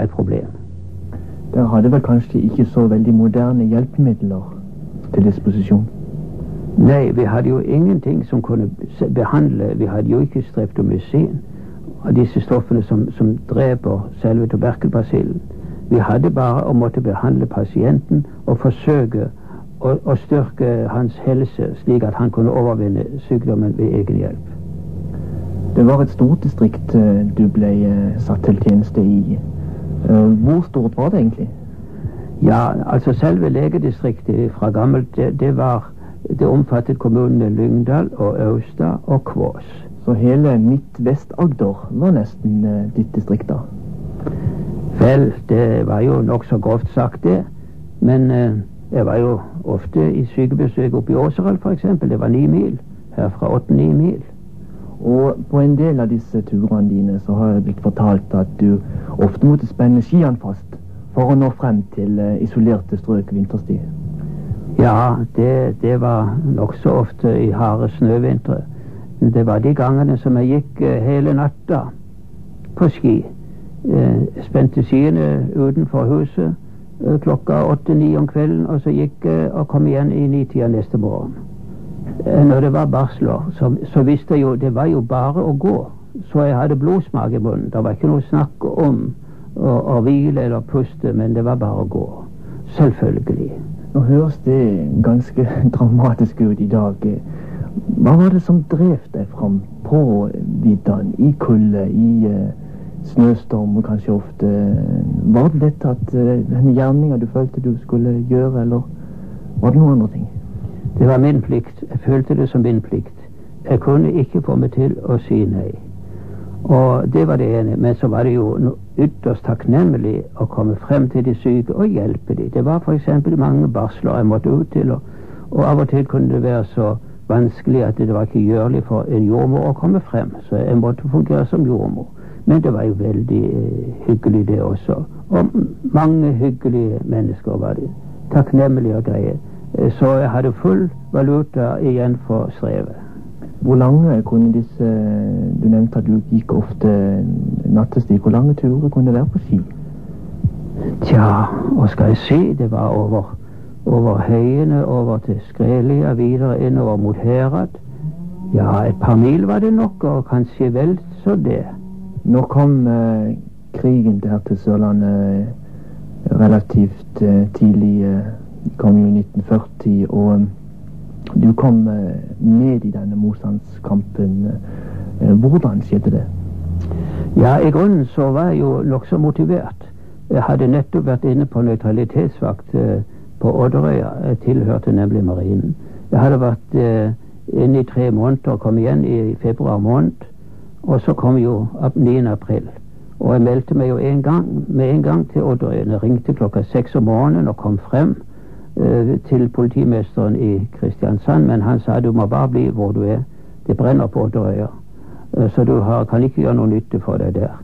et problem. Der hadde vel kanskje ikke så veldig moderne hjelpemidler til disposisjon? Nei, vi hadde jo ingenting som kunne behandle. Vi hadde jo ikke streptomycin og disse stoffene som dreper selve tuberkelbasillen. Vi hadde bare å måtte behandle pasienten og forsøke å styrke hans helse, slik at han kunne overvinne sykdommen ved egen hjelp. Det var et stort distrikt du ble satt til tjeneste i. Hvor stort var det egentlig? Ja, altså selve legedistriktet fra gammelt, det omfattet kommunene Lyngdal og Austad og Kvås. Så hele Midt-Vest-Agder var nesten ditt distrikt da? Vel, det var jo nok så grovt sagt det, men jeg var jo ofte i sykebesøk oppe i Åseral for eksempel. Det var 9 mil, herfra 8-9 mil. Og på en del av disse turene dine så har jeg blitt fortalt at du ofte måtte spenne skiene fast for å nå frem til isolerte strøk vinterstid. Ja, det var nok så ofte i harde snøvintre. Det var de gangene som jeg gikk hele natta på ski. Spente skiene utenfor huset klokka 8-9 om kvelden, og så gikk jeg og kom igjen i 9-tida neste morgen. Når det var barsler, så visste jeg jo, det var jo bare å gå. Så jeg hadde blodsmak i munnen. Det var ikke noe snakk om å hvile eller puste, men det var bare å gå. Selvfølgelig. Nå høres det ganske dramatisk ut i dag. Hva var det som drev deg fram på vidden, i kulde, i snøstorm og kanskje ofte? Var det dette at denne gjerningen du følte du skulle gjøre, eller var det noen andre ting? Det var min plikt. Jeg følte det som min plikt. Jeg kunne ikke få meg til å si nei. Og det var det ene. Men så var det jo ytterst takknemlig å komme frem til de syke og hjelpe dem. Det var for eksempel mange barsler jeg måtte ut til, og av og til kunne det være så vanskelig at det var ikke gjørlig for en jordmor å komme frem. Så jeg måtte fungere som jordmor. Men det var jo veldig hyggelig det også. Og mange hyggelige mennesker var det. Takknemlige og greie. Så jeg hadde full valuta igjen for strevet. Hvor lange kunne disse, du nevnte at du gikk ofte nattestig, hvor lange turer kunne det være på ski? Tja, hva skal jeg si? Det var over høyene, over til Skrelia, videre innover mot Herad. Ja, et par mil var det nok, og kanskje vel så det. Nå kom krigen her til Sørlandet relativt tidlig. Kom jo i 1940, og du kom med i denne motstandskampen. Hvordan skjedde det? Ja, i grunnen så var jeg jo nok så motivert. Jeg hadde nettopp vært inne på nøytralitetsvakt på Odderøya. Jeg tilhørte nemlig marinen. Jeg hadde vært inne i 3 måneder og kom igjen i februar måned, og så kom jo 9. april. Og jeg meldte meg jo med en gang til Odderøya. Jeg ringte klokka 6 om morgenen og kom frem til politimesteren i Kristiansand, men han sa du må bare bli hvor du er. Det brenner på Odderøya, så du kan ikke gjøre noe nytte for deg der.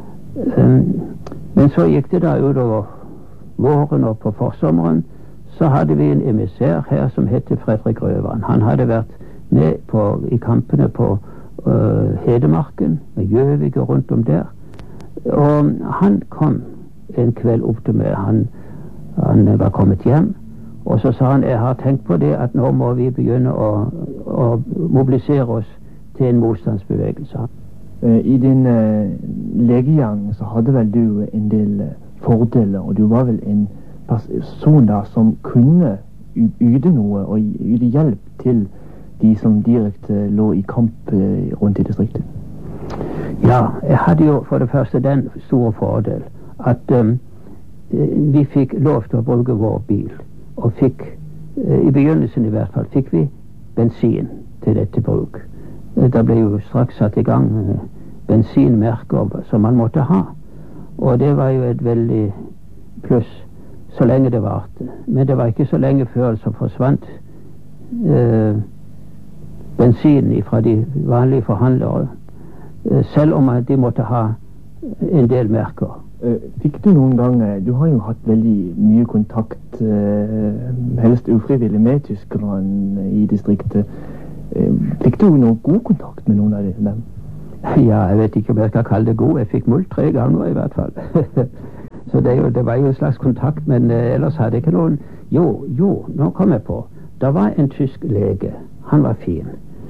Men så gikk det da utover våren, og på forsommeren så hadde vi en emissær her som het Fredrik Røvan. Han hadde vært med i kampene på Hedemarken, med Gjøvik og rundt om der. Og han kom en kveld opp til meg. Han var kommet hjem. Og så sa han, jeg har tenkt på det at nå må vi begynne å mobilisere oss til en motstandsbevegelse. I din legegjerning så hadde vel du en del fordeler, og du var vel en person da som kunne yte noe og yte hjelp til de som direkte lå i kamp rundt i distriktet. Ja, jeg hadde jo for det første den store fordel at vi fikk lov til å bruke vår bil. Og fikk, i begynnelsen i hvert fall, fikk vi bensin til dette bruk. Det ble jo straks satt i gang bensinmerker som man måtte ha. Og det var jo et veldig pluss så lenge det varte. Men det var ikke så lenge før så forsvant bensinen fra de vanlige forhandlere. Selv om de måtte ha en del merker. Fikk du noen gang, du har jo hatt veldig mye kontakt, helst ufrivillig, med tyskerne i distriktet. Fikk du noen god kontakt med noen av dem? Ja, jeg vet ikke om jeg skal kalle det god. Jeg fikk muld 3 ganger i hvert fall. Så det var jo en slags kontakt, men ellers hadde jeg ikke noen. Jo, nå kom jeg på. Det var en tysk lege. Han var fin.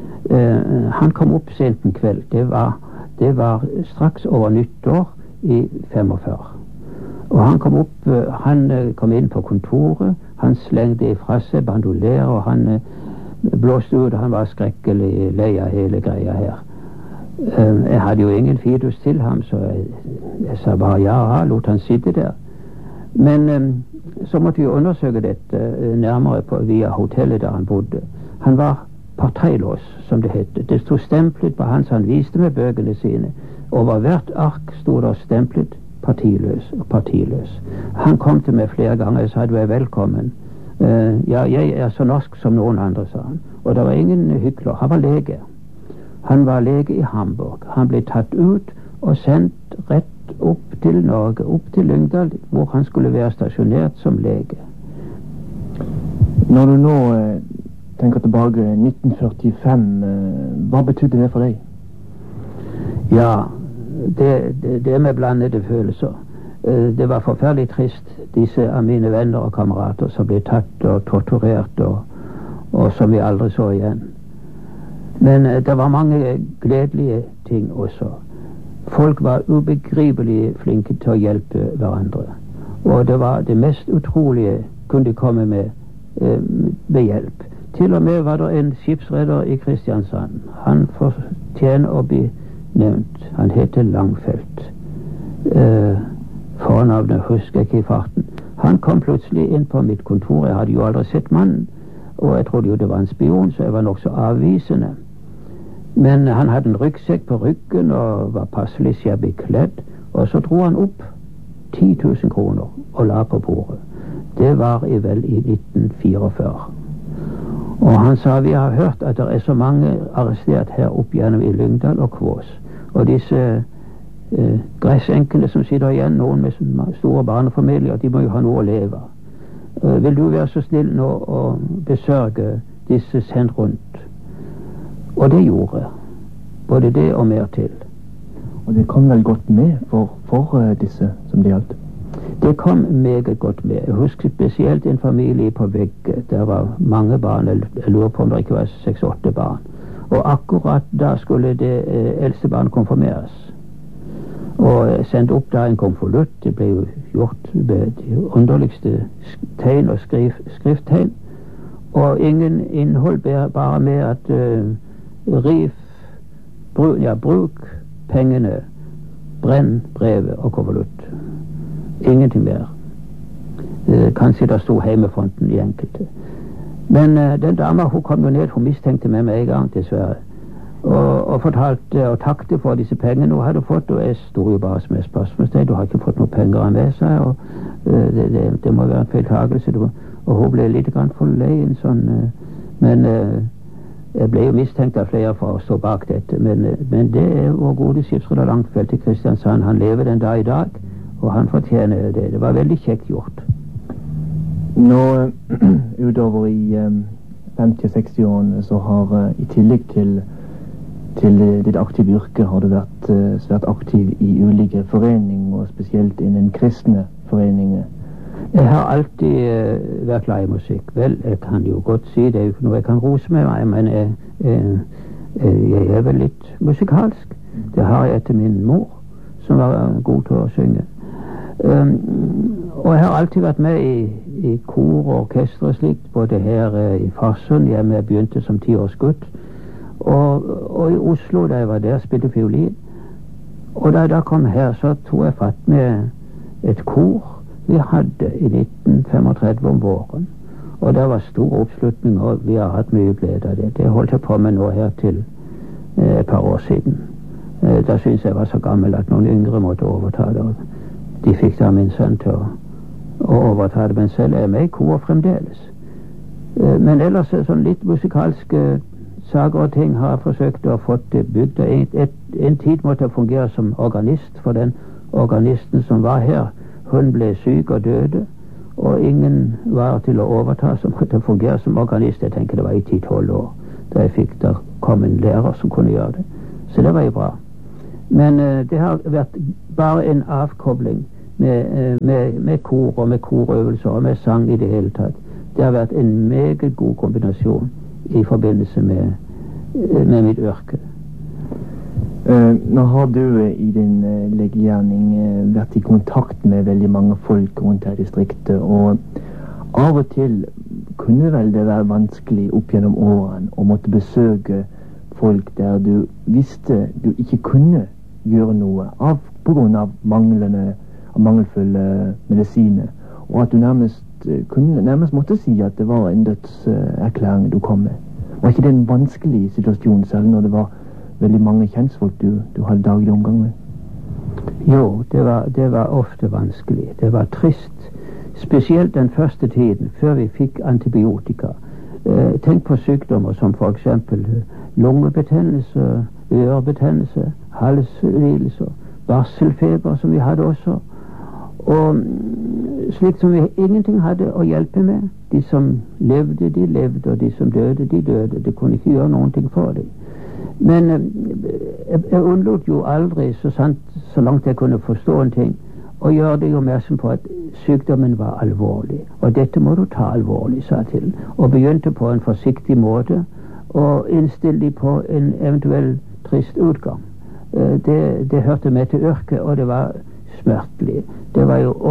Han kom opp sent en kveld. Det var straks over nyttår i 45. Og han kom inn på kontoret. Han slengte ifra seg bandolær, og han blåste ut. Han var skrekkelig lei av hele greia her. Jeg hadde jo ingen fidus til ham, så jeg sa bare ja, lot han sitte der. Men så måtte jeg undersøke dette nærmere via hotellet der han bodde. Han var parteiløs, som det het. Det stod stemplet på han, så han viste med bøkene sine. Over hvert ark stod det stemplet partiløs og partiløs. Han kom til meg flere ganger og sa du er velkommen. Ja, jeg er så norsk som noen andre, sa han. Og det var ingen hykler. Han var lege. Han var lege i Hamburg. Han ble tatt ut og sendt rett opp til Norge, opp til Lyngdal, hvor han skulle være stasjonert som lege. Når du nå tenker tilbake 1945, hva betydde det for deg? Ja, det er med blandede følelser. Det var forferdelig trist, disse av mine venner og kamerater som ble tatt og torturert, og som vi aldri så igjen. Men det var mange gledelige ting også. Folk var ubegripelig flinke til å hjelpe hverandre. Og det var det mest utrolige kunne de komme med hjelp. Til og med var det en skipsredder i Kristiansand. Han fortjener å bli nevnt. Han heter Langfeldt. Fornavnet husker jeg ikke i farten. Han kom plutselig inn på mitt kontor. Jeg hadde jo aldri sett mannen, og jeg trodde jo det var en spion, så jeg var nokså avvisende. Men han hadde en ryggsekk på ryggen og var passelig shabby kledd, og så dro han opp 10 000 kroner og la på bordet. Det var vel i 1944. Og han sa vi har hørt at det er så mange arrestert her opp gjennom i Lyngdal og Kvås. Og disse gressenkene som sitter igjen, noen med store barnefamilier, de må jo ha noe å leve. Vil du være så snill nå å besørge disse sendt rundt? Og det gjorde både det og mer til. Og det kom vel godt med for disse som det gjaldt? Det kom meget godt med. Jeg husker spesielt en familie på Vegge. Der var mange barn. Jeg lurer på om det ikke var 6-8 barn. Og akkurat da skulle det eldste barn konfirmeres. Og jeg sendte opp da en konvolutt. Det ble jo gjort med de underligste tegn og skrifttegn. Og ingen innhold, bare med at bruk pengene, brenn brevet og konvolutt. Ingenting mer. Kanskje det stod Heimefronten i enkelte. Men den dama, hun kom jo ned, hun mistenkte meg med en gang, dessverre. Og fortalte og takte for disse pengene hun hadde fått, og jeg stod jo bare som et spørsmålstegn. Du har ikke fått noen penger av meg, sa jeg, og det må være en feiltagelse. Og hun ble litt grann forlegen sånn, men jeg ble jo mistenkt av flere for å stå bak dette. Men det er vår gode skipsredder Langfeldt i Kristiansand. Han lever den dag i dag, og han fortjener det. Det var veldig kjekt gjort. Nå utover i 50-60-årene så har i tillegg til ditt aktive yrke har du vært svært aktiv i ulike foreninger, og spesielt innen kristne foreninger. Jeg har alltid vært glad i musikk. Vel, jeg kan jo godt si det er jo ikke noe jeg kan rose med meg, men jeg er vel litt musikalsk. Det har jeg etter min mor, som var god til å synge. Og jeg har alltid vært med i kor og orkester og slikt, både her i Farsund, hjemme jeg begynte som 10-årsgutt, og i Oslo, da jeg var der, spilte fiolin. Og da jeg da kom her, så tog jeg fatt med et kor vi hadde i 1935 om våren. Og det var stor oppslutning, og vi har hatt mye glede av det. Det holdt jeg på med nå her til et par år siden. Da syntes jeg var så gammel at noen yngre måtte overta det. De fikk da min sønn til å overta det, men selv er jeg med i kor fremdeles. Men ellers sånn litt musikalske saker og ting har jeg forsøkt å få det bygd. En tid måtte jeg fungere som organist, for den organisten som var her, hun ble syk og døde, og ingen var til å overta, som måtte fungere som organist. Jeg tenker det var i 10-12 år da jeg fikk der kom en lærer som kunne gjøre det. Så det var jo bra. Men det har vært bare en avkobling med kor og med korøvelser og med sang i det hele tatt. Det har vært en meget god kombinasjon i forbindelse med mitt yrke. Nå har du i din legegjerning vært i kontakt med veldig mange folk rundt her i distriktet, og av og til kunne vel det være vanskelig opp gjennom årene å måtte besøke folk der du visste du ikke kunne gjøre noe på grunn av mangelfulle medisiner, og at du nærmest måtte si at det var en dødserklæring du kom med. Var ikke det en vanskelig situasjon, selv når det var veldig mange kjentfolk du hadde daglig omgang med? Jo, det var ofte vanskelig. Det var trist. Spesielt den første tiden, før vi fikk antibiotika. Tenk på sykdommer som for eksempel lungebetennelse, ørebetennelse, halslidelser, barselfeber som vi hadde også. Og slikt som vi ingenting hadde å hjelpe med. De som levde, de levde, og de som døde, de døde. Det kunne ikke gjøre noen ting for dem. Men jeg unnlot jo aldri, så langt jeg kunne forstå en ting, å gjøre deg oppmerksom på at sykdommen var alvorlig. Og dette må du ta alvorlig, sa jeg til. Og begynte på en forsiktig måte å innstille dem på en eventuell trist utgang. Det hørte med til yrket, og det var smertelig. Det var jo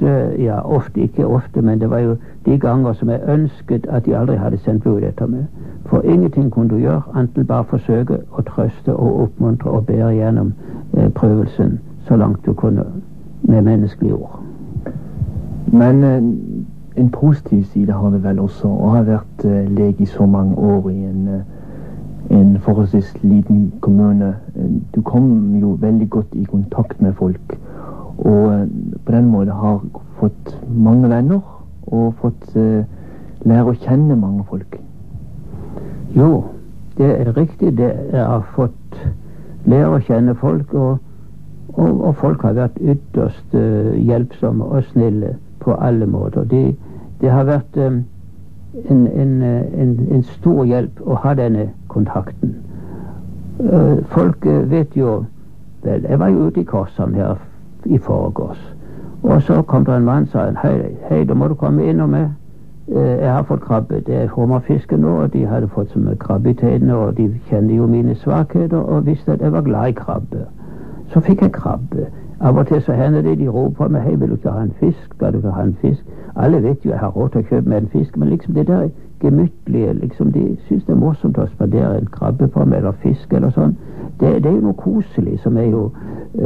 ikke ofte, men det var jo de ganger som jeg ønsket at de aldri hadde sendt blod etter meg. For ingenting kunne du gjøre, annet bare forsøke å trøste og oppmuntre og bære gjennom prøvelsen så langt du kunne med menneskelige ord. Men en positiv side har det vel også, å ha vært lege i så mange år i en forholdsvis liten kommune. Du kom jo veldig godt i kontakt med folk, og på den måten har fått mange venner og fått lære å kjenne mange folk. Jo, det er riktig. Jeg har fått lære å kjenne folk, og folk har vært ytterst hjelpsomme og snille på alle måter. Det har vært en stor hjelp å ha denne kontakten. Folk vet jo vel, jeg var jo ute i Korshavn her i forgårs, og så kom det en mann og sa hei, da må du komme innom meg. Jeg har fått krabbe. Det er hummerfiske nå, og de hadde fått så mye krabbe i tennene, og de kjenner jo mine svakheter og visste at jeg var glad i krabbe. Så fikk jeg krabbe. Av og til så hender det de roper meg, hei, vil du ikke ha en fisk? Skal du ikke ha en fisk? Alle vet jo jeg har råd til å kjøpe meg en fisk, men liksom det der gemyttlige, liksom de synes det er morsomt å spandere en krabbe på meg, eller fisk eller sånn. Det er jo noe koselig som er jo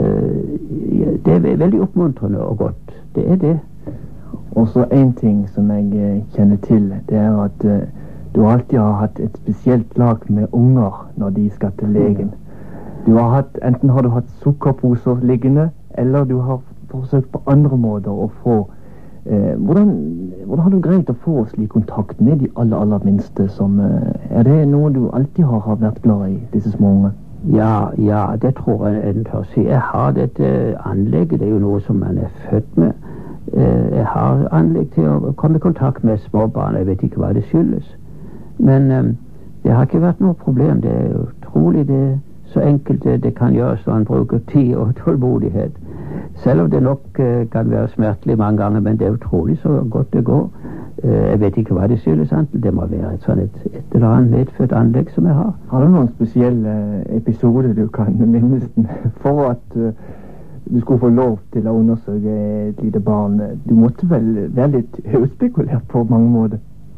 det er veldig oppmuntrende og godt. Det er det. Og så en ting som jeg kjenner til, det er at du alltid har hatt et spesielt lag med unger når de skal til legen. Enten har du hatt sukkerposer liggende, eller du har forsøkt på andre måter å få hvordan har du greid å få slik kontakt med de aller minste? Er det noe du alltid har vært glad i, disse små unge? Ja, det tror jeg en tør si. Jeg har dette anlegget, det er jo noe som man er født med. Jeg har anlegg til å komme i kontakt med små barn. Jeg vet ikke hva det skyldes, men det har ikke vært noe problem. Det er utrolig så enkelt det kan gjøres når man bruker tid og tålmodighet. Selv om det nok kan være smertelig mange ganger, men det er utrolig så godt det går. Jeg vet ikke hva det skyldes, det må være et eller annet medfødt anlegg som jeg har. Har du noen spesielle episoder du kan minnes for at du skulle få lov til å undersøke et lite barn? Du måtte vel være litt utspekulert på mange måter?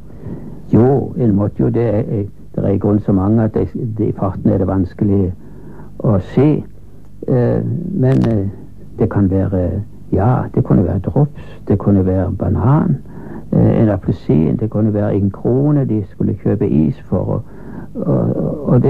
Jo, en måtte jo det. Det er i grunn så mange at i farten er det vanskelig å se. Men det kan være, det kunne være drops, det kunne være banan, en appelsin, det kunne være en krone de skulle kjøpe is for, og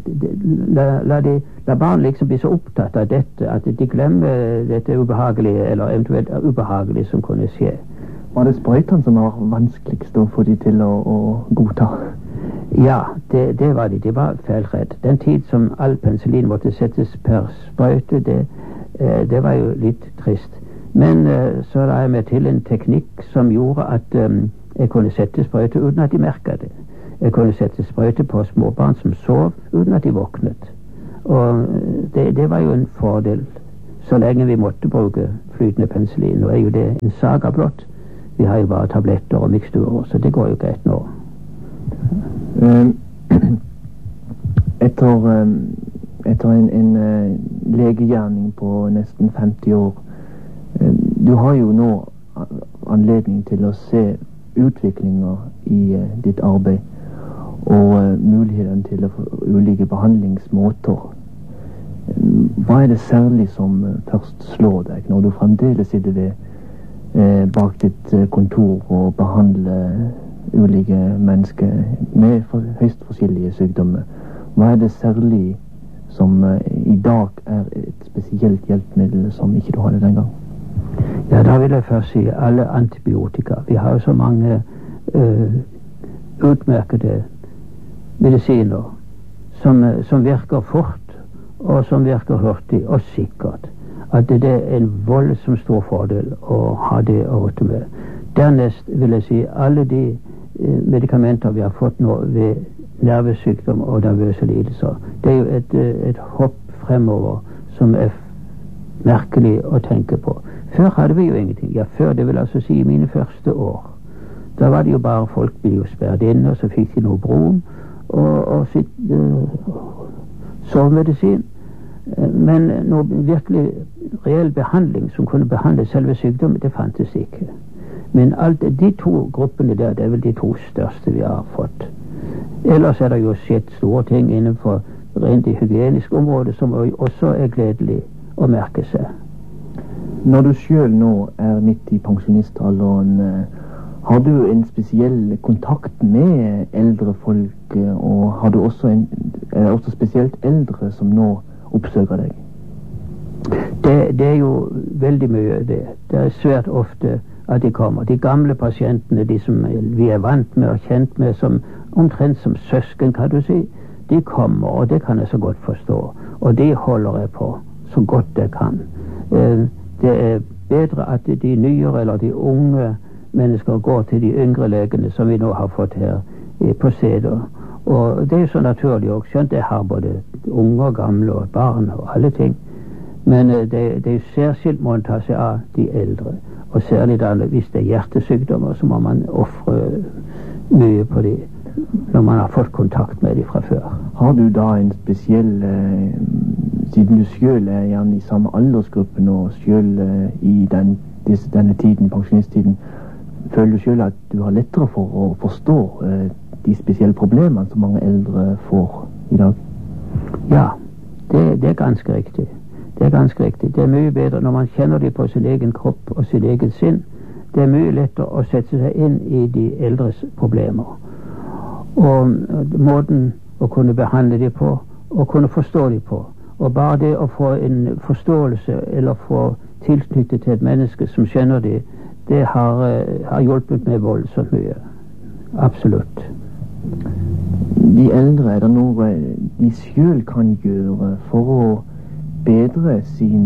la barn liksom bli så opptatt av dette at de glemmer dette ubehagelige, eller eventuelt ubehagelige som kunne skje. Var det sprøytene som var vanskeligst å få de til å godta? Ja, det var de. De var feilredd. Den tid som all penicillin måtte settes per sprøyte, det var jo litt trist. Men så la jeg meg til en teknikk som gjorde at jeg kunne sette sprøyte uten at de merket det. Jeg kunne sette sprøyte på småbarn som sov uten at de våknet. Og det var jo en fordel, så lenge vi måtte bruke flytende penicillin. Nå er jo det en saga blott. Vi har jo bare tabletter og miksturer, så det går jo greit nå. Etter en legegjerning på nesten 50 år, du har jo nå anledning til å se utviklinger i ditt arbeid og muligheten til å få ulike behandlingsmåter. Hva er det særlig som først slår deg når du fremdeles sitter bak ditt kontor og behandler ulike mennesker med høyst forskjellige sykdommer? Hva er det særlig som i dag er et spesielt hjelpemiddel som ikke du hadde den gang? Ja, da vil jeg først si alle antibiotika. Vi har jo så mange utmerkede medisiner som virker fort, og som virker hurtig og sikkert. At det er en voldsomt stor fordel å ha det å rutte med. Dernest vil jeg si alle de medikamenter vi har fått nå ved nervesykdom og nervøse lidelser. Det er jo et hopp fremover som er merkelig å tenke på. Før hadde vi jo ingenting. Ja, før, det vil altså si i mine første år. Da var det jo bare folk ble jo sperret inne, og så fikk de noe brom og sovemedisin. Men noe virkelig reell behandling som kunne behandle selve sykdommen, det fantes ikke. Men alt de to gruppene der, det er vel de to største vi har fått. Ellers er det jo skjedd store ting innenfor rent det hygieniske området som også er gledelig å merke seg. Når du selv nå er midt i pensjonistalderen, har du en spesiell kontakt med eldre folk, og har du også er det også spesielt eldre som nå oppsøker deg? Det er jo veldig mye det. Det er svært ofte at de kommer. De gamle pasientene, de som vi er vant med og kjent med som omtrent som søsken, kan du si, de kommer, og det kan jeg så godt forstå. Og de holder jeg på så godt jeg kan. Det er bedre at de nyere eller de unge mennesker går til de yngre legene som vi nå har fått her på stedet. Og det er jo så naturlig også, skjønt jeg har både unge og gamle og barn og alle ting. Men det er jo særskilt må man ta seg av de eldre. Og særlig da hvis det er hjertesykdommer, så må man ofre mye på de når man har fått kontakt med de fra før. Har du da en spesiell siden du selv er gjerne i samme aldersgruppe og selv i denne tiden, pensjonisttiden, føler du selv at du har lettere for å forstå de spesielle problemene som mange eldre får i dag? Ja, det er ganske riktig. Det er ganske riktig. Det er mye bedre når man kjenner dem på sin egen kropp og sin egen sinn. Det er mye lettere å sette seg inn i de eldres problemer. Og måten å kunne behandle dem på, og kunne forstå dem på. Og bare det å få en forståelse eller få tilknyttet til et menneske som skjønner dem, det har hjulpet meg voldsomt mye. Absolutt. De eldre, er det noe de selv kan gjøre for å bedre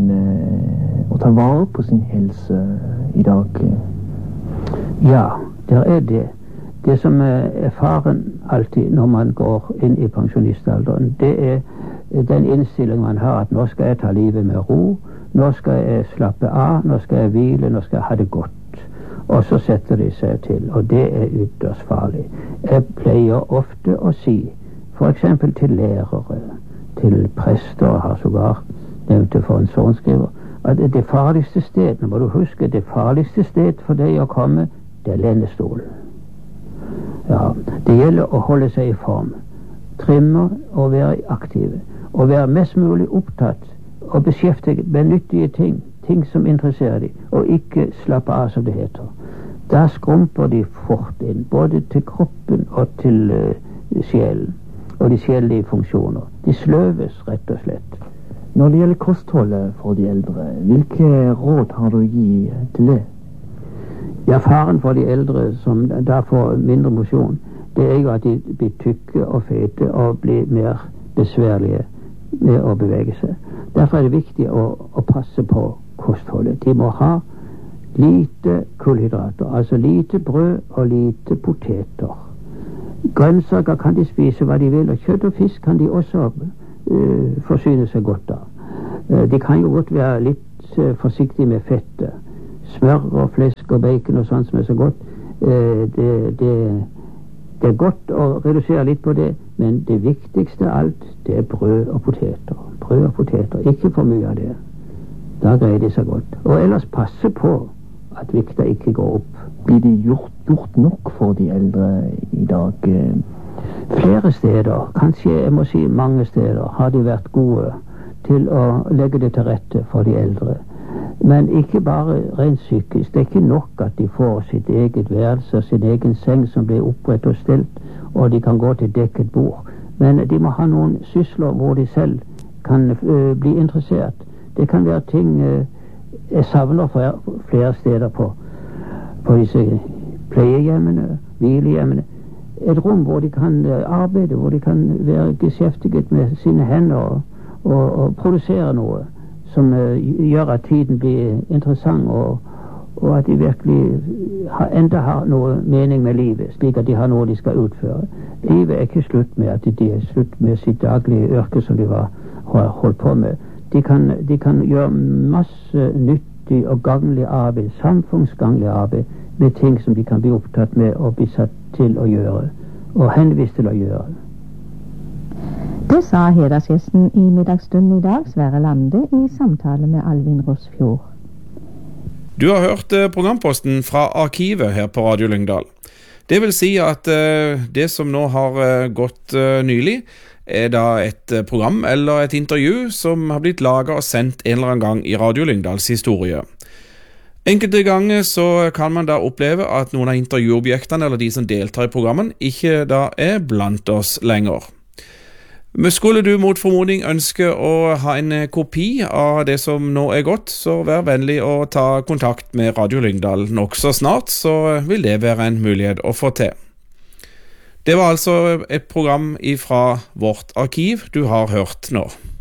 og ta vare på sin helse i dag? Ja, det er det. Det som er faren alltid når man går inn i pensjonistalderen, det er den innstilling man har at nå skal jeg ta livet med ro, nå skal jeg slappe av, nå skal jeg hvile, nå skal jeg ha det godt. Og så setter de seg til, og det er ytterst farlig. Jeg pleier ofte å si, for eksempel til lærere, til prester, har sågar nevnt det for en sorenskriver, at det farligste sted, nå må du huske, det farligste sted for deg å komme, det er lendestolen. Ja, det gjelder å holde seg i form, trimme og være aktive, og være mest mulig opptatt og beskjeftiget med nyttige ting som interesserer dem, og ikke slappe av som det heter. Da skrumper de fort inn, både til kroppen og til sjelen, og de sjelelige funksjoner. De sløves rett og slett. Når det gjelder kostholdet for de eldre, hvilke råd har du å gi til det? Ja, faren for de eldre som da får mindre mosjon, det er jo at de blir tykke og fete og blir mer besværlige med å bevege seg. Derfor er det viktig å passe på kostholdet. De må ha lite kullhydrater, altså lite brød og lite poteter. Grønnsaker kan de spise hva de vil, og kjøtt og fisk kan de også forsyne seg godt av. De kan jo godt være litt forsiktige med fettet. Smør og flesk og bacon og sånt som så godt. Det godt å redusere litt på det, men det viktigste av alt, det brød og poteter. Brød og poteter, ikke for mye av det. Da greier de seg godt. Og ellers passe på at vikta ikke går opp. Blir det gjort nok for de eldre i dag? Flere steder, kanskje jeg må si mange steder, har de vært gode til å legge det til rette for de eldre. Men ikke bare rent psykisk. Det ikke nok at de får sitt eget værelse og sin egen seng som blir opprett og stelt, og de kan gå til dekket bord. Men de må ha noen sysler hvor de selv kan bli interessert. Det kan være ting jeg savner flere steder på disse pleiehjemmene, hvilehjemmene. Et rom hvor de kan arbeide, hvor de kan være geskjeftiget med sine hender og produsere noe som gjør at tiden blir interessant, og at de virkelig enda har noe mening med livet, slik at de har noe de skal utføre. Livet ikke slutt med at de slutt med sitt daglige yrke som de har holdt på med. De kan gjøre masse nyttig og gagnlig arbeid, samfunnsgagnlig arbeid, med ting som de kan bli opptatt med og bli satt til å gjøre, og henvist til å gjøre. Det sa hedersgjesten i middagsstunden i dag, Sverre Lande, i samtale med Alvin Rossfjord. Du har hørt programposten fra arkivet her på Radio Lyngdal. Det vil si at det som nå har gått nylig, er da et program eller et intervju som har blitt laget og sendt en eller annen gang i Radio Lyngdals historie. Enkelte ganger så kan man da oppleve at noen av intervjuobjektene eller de som deltar i programmen ikke da er blant oss lenger. Men skulle du mot formodning ønske å ha en kopi av det som nå er gått, så vær vennlig å ta kontakt med Radio Lyngdal nokså snart, så vil det være en mulighet å få til. Det var altså et program fra vårt arkiv du har hørt nå.